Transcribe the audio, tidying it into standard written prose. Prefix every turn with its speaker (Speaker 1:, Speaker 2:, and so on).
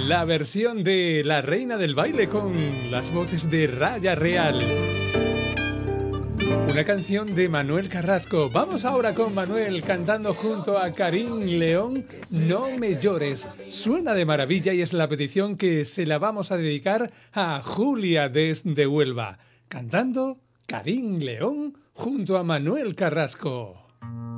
Speaker 1: la versión de La Reina del Baile con las voces de Raya Real. Una canción de Manuel Carrasco. Vamos ahora con Manuel cantando junto a Karim León, No me llores. Suena de maravilla y es la petición que se la vamos a dedicar a Julia desde Huelva. Cantando Karim León junto a Manuel Carrasco.